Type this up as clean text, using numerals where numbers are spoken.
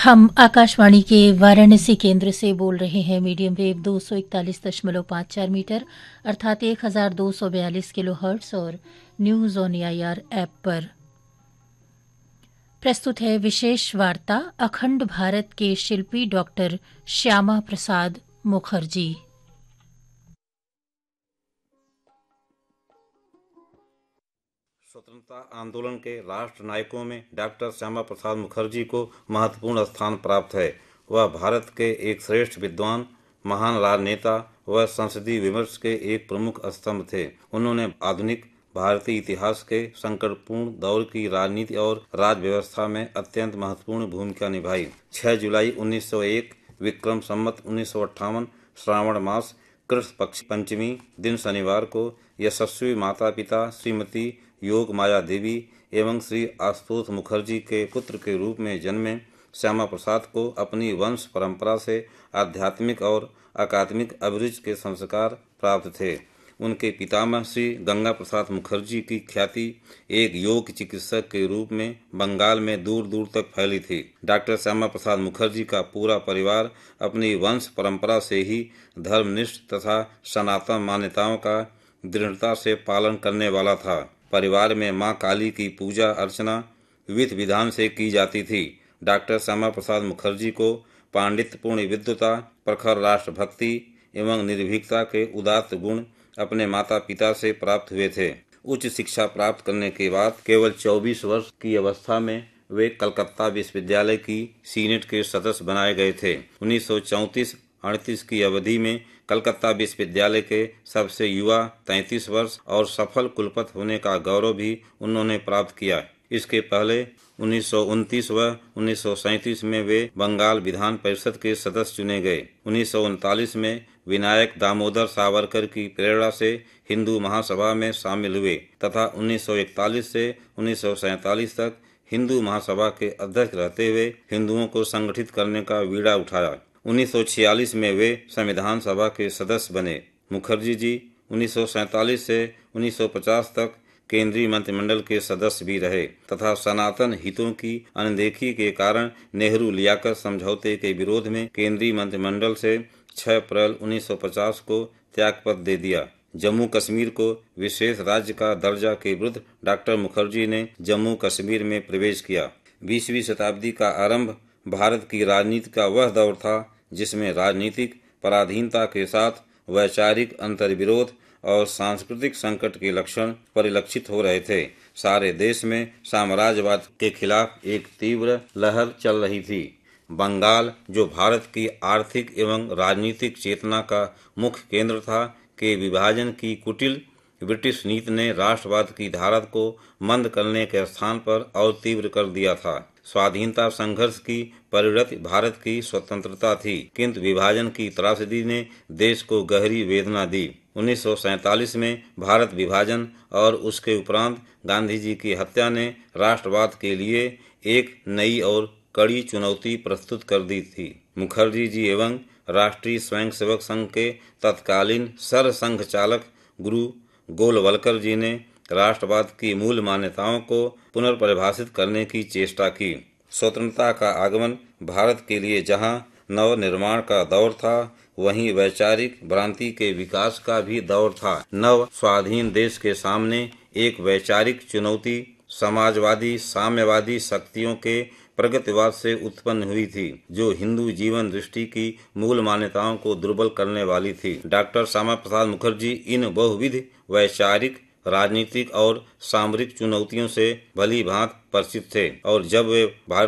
हम आकाशवाणी के वाराणसी केंद्र से बोल रहे हैं। मीडियम वेव 241.54 मीटर अर्थात 1242 किलोहर्ट्ज और न्यूज ऑन एआईआर ऐप पर। प्रस्तुत है विशेष वार्ता अखंड भारत के शिल्पी डॉक्टर श्यामा प्रसाद मुखर्जी। स्वतंत्रता आंदोलन के राष्ट्र नायकों में डॉक्टर श्यामा प्रसाद मुखर्जी को महत्वपूर्ण स्थान प्राप्त है। वह भारत के एक श्रेष्ठ विद्वान, महान राजनेता व संसदीय विमर्श के एक प्रमुख स्तंभ थे। उन्होंने आधुनिक भारतीय इतिहास के संकटपूर्ण दौर की राजनीति और राज व्यवस्था में अत्यंत महत्वपूर्ण भूमिका निभाई। 6 जुलाई 1901 विक्रम संवत 1958 श्रावण मास कृष्ण पक्ष पंचमी दिन शनिवार को यशस्वी माता पिता श्रीमती योग माया देवी एवं श्री आशुतोष मुखर्जी के पुत्र के रूप में जन्मे श्यामा प्रसाद को अपनी वंश परंपरा से आध्यात्मिक और अकादमिक अभिरुचि के संस्कार प्राप्त थे। उनके पितामह श्री गंगा प्रसाद मुखर्जी की ख्याति एक योग चिकित्सक के रूप में बंगाल में दूर दूर तक फैली थी। डॉक्टर श्यामा प्रसाद मुखर्जी का पूरा परिवार अपनी वंश परंपरा से ही धर्मनिष्ठ तथा सनातन मान्यताओं का दृढ़ता से पालन करने वाला था। परिवार में मां काली की पूजा अर्चना विधि विधान से की जाती थी। डॉक्टर श्यामा प्रसाद मुखर्जी को पांडित्यपूर्ण विद्वता, प्रखर राष्ट्रभक्ति एवं निर्भीकता के उदात्त गुण अपने माता पिता से प्राप्त हुए थे। उच्च शिक्षा प्राप्त करने के बाद केवल 24 वर्ष की अवस्था में वे कलकत्ता विश्वविद्यालय की सीनेट के सदस्य बनाए गए थे। 1934-38 की अवधि में कलकत्ता विश्वविद्यालय के सबसे युवा 33 वर्ष और सफल कुलपति होने का गौरव भी उन्होंने प्राप्त किया। इसके पहले 1929 व 1937 में वे बंगाल विधान परिषद के सदस्य चुने गए। 1939 में विनायक दामोदर सावरकर की प्रेरणा से हिंदू महासभा में शामिल हुए तथा 1941 से 1947 तक हिंदू महासभा के अध्यक्ष रहते हुए हिंदुओं को संगठित करने का बीड़ा उठाया। 1946 में वे संविधान सभा के सदस्य बने। मुखर्जी जी 1947 से 1950 तक केंद्रीय मंत्रिमंडल के सदस्य भी रहे तथा सनातन हितों की अनदेखी के कारण नेहरू लियाकत समझौते के विरोध में केंद्रीय मंत्रिमंडल से 6 अप्रैल 1950 को त्यागपत्र दे दिया। जम्मू कश्मीर को विशेष राज्य का दर्जा के विरुद्ध डॉक्टर मुखर्जी ने जम्मू कश्मीर में प्रवेश किया। 20वीं शताब्दी का आरंभ भारत की राजनीति का वह दौर था जिसमें राजनीतिक पराधीनता के साथ वैचारिक अंतर्विरोध और सांस्कृतिक संकट के लक्षण परिलक्षित हो रहे थे। सारे देश में साम्राज्यवाद के खिलाफ एक तीव्र लहर चल रही थी। बंगाल, जो भारत की आर्थिक एवं राजनीतिक चेतना का मुख्य केंद्र था, के विभाजन की कुटिल ब्रिटिश नीति ने राष्ट्रवाद की धारा को मंद करने के स्थान पर और तीव्र कर दिया था। स्वाधीनता संघर्ष की परिणति भारत की स्वतंत्रता थी, किंतु विभाजन की त्रासदी ने देश को गहरी वेदना दी। 1947 में भारत विभाजन और उसके उपरांत गांधी जी की हत्या ने राष्ट्रवाद के लिए एक नई और कड़ी चुनौती प्रस्तुत कर दी थी। मुखर्जी जी एवं राष्ट्रीय स्वयंसेवक संघ के तत्कालीन सरसंघ चालक गुरु गोलवलकर जी ने राष्ट्रवाद की मूल मान्यताओं को पुनर्परिभाषित करने की चेष्टा की। स्वतंत्रता का आगमन भारत के लिए जहां नव निर्माण का दौर था, वहीं वैचारिक भ्रांति के विकास का भी दौर था। नव स्वाधीन देश के सामने एक वैचारिक चुनौती समाजवादी साम्यवादी शक्तियों के प्रगतिवाद से उत्पन्न हुई थी, जो हिंदू जीवन दृष्टि की मूल मान्यताओं को दुर्बल करने वाली थी। डॉक्टर श्यामा प्रसाद मुखर्जी इन बहुविध वैचारिक, राजनीतिक और सामरिक चुनौतियों से भली भांति परिचित थे और जब वे भारत